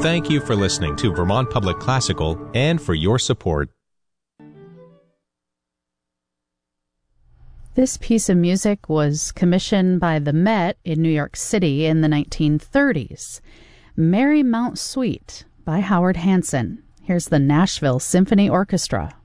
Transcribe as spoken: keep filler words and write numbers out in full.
Thank you for listening to Vermont Public Classical and for your support. This piece of music was commissioned by the Met in New York City in the nineteen thirties. Marymount Suite by Howard Hanson. Here's the Nashville Symphony Orchestra.